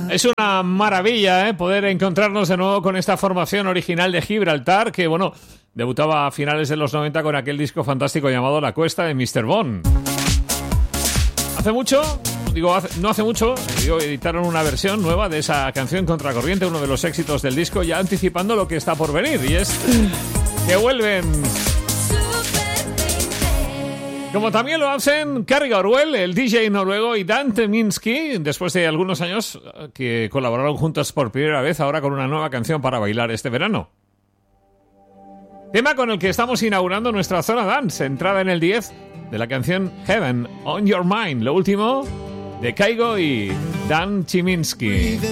Es una maravilla, poder encontrarnos de nuevo con esta formación original de Gibraltar que, bueno, debutaba a finales de los 90 con aquel disco fantástico llamado La Cuesta de Mr. Bond. No hace mucho, editaron una versión nueva de esa canción Contracorriente, uno de los éxitos del disco, ya anticipando lo que está por venir, y es que vuelven. Como también lo hacen Kari Orwell, el DJ noruego, y Dan Tyminski, después de algunos años que colaboraron juntos por primera vez, ahora con una nueva canción para bailar este verano. Tema con el que estamos inaugurando nuestra zona dance, entrada en el 10 de la canción Heaven on Your Mind, lo último de Kygo y Dan Tyminski.